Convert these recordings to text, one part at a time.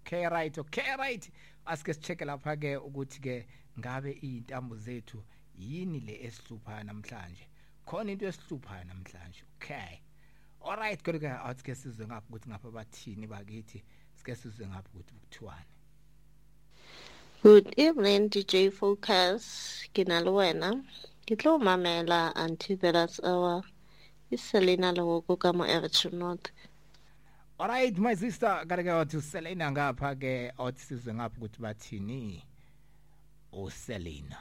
okay right asike sicheke lapha ke ukuthi ke ngabe izintambo zethu yini le esihlupha namhlanje khona into esihlupha namhlanje okay alright kodwa ke asike sizwe ngapha ukuthi ngapha bathini bakithi sike sizwe ngapha ukuthi kuthiwani. Good evening, DJ Focus. Kinalo wena. Kitlo mamela Antibelas Hour. Iselina Lawoko kama Everton North. Alright my sister, kareke wathi Selina ngapha ke athi sizwe ngapha ukuthi bathini. Selina.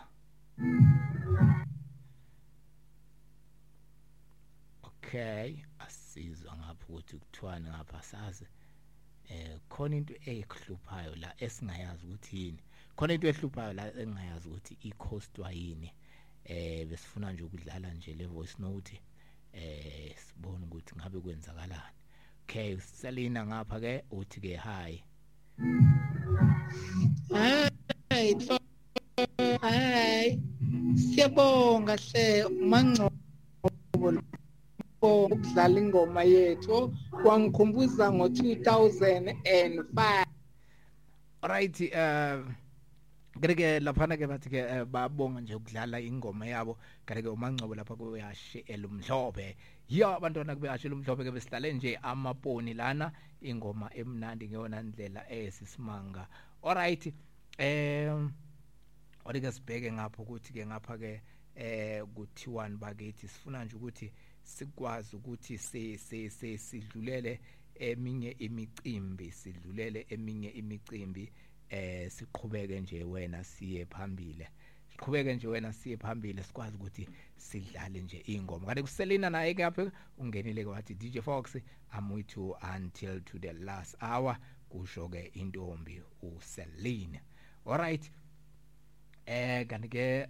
Okay, asizwa ngapha ukuthi kuthiwani ngapha sazi. Khona into ekhhluphayo la esingayazi ukuthi yini. Khona into ehluphayo la engayazi ukuthi ikhostwa yini. Besifuna nje ukudlala nje le voice note. Sibone ukuthi ngabe kwenzakalani. Okay, Selina ngapha ke uthi ke hi. Hi. Siyabonga hle Mangcobo ukudlala ingoma yethu wangikhumbuza ngo2005. Alright Gereke laphana ke bathi ke babonga nje ukudlala ingoma yabo gereke uMangcobo lapha kuyashe elumhlophe ya abantwana kube ashe elumhlophe ke besihlale nje amaponi lana ingoma emnandi ngeyona ndlela esisimanga. Alright Odike sibheke ngapha ukuthi ke ngapha ke kuthiwani bakithi sifuna nje ukuthi sikwazi ukuthi sidlulele eminye imicimbi siqhubeke nje wena siye phambili sikwazi ukuthi sidlale nje ingoma kanti kuSelina naye ke apha ungenile ke wathi DJ Fox I'm with you until to the last hour kusho ke intombi uSelina. Alright kanti ke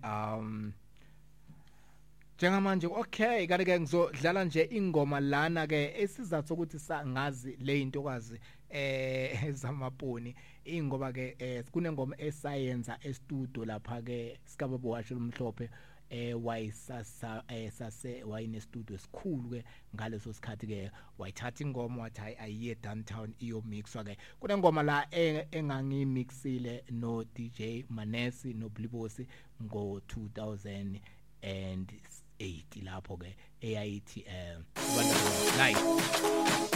njengamanje okay kanti ke ngizodlala nje ingoma lana ke esizathu ukuthi sangazi le intokwazi ezamaponi ingoba ke kunengoma esayenza estudio lapha ke sikababo washo lumhlophe wayisasa wayine studio esikhulu ke ngaleso sikhathi ke wayithatha ingoma wathi ayiye downtown iyo mixwa ke kunengoma la engangimixile no DJ Manesi no Blibosi ngo 2008 lapho ke eyayithi live